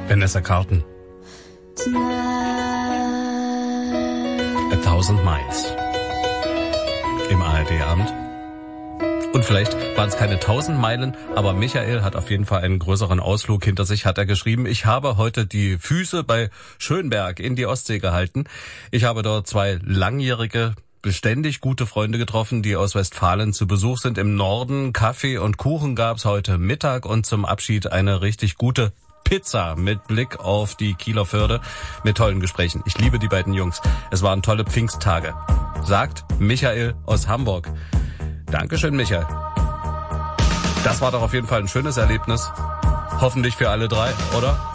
Vanessa Carlton. 1000 Miles. Im ARD-Abend. Und vielleicht waren es keine 1000 Meilen, aber Michael hat auf jeden Fall einen größeren Ausflug hinter sich, hat er geschrieben. Ich habe heute die Füße bei Schönberg in die Ostsee gehalten. Ich habe dort 2 langjährige, beständig gute Freunde getroffen, die aus Westfalen zu Besuch sind im Norden. Kaffee und Kuchen gab's heute Mittag und zum Abschied eine richtig gute Pizza mit Blick auf die Kieler Förde mit tollen Gesprächen. Ich liebe die beiden Jungs. Es waren tolle Pfingsttage, sagt Michael aus Hamburg. Dankeschön, Michael. Das war doch auf jeden Fall ein schönes Erlebnis. Hoffentlich für alle 3, oder?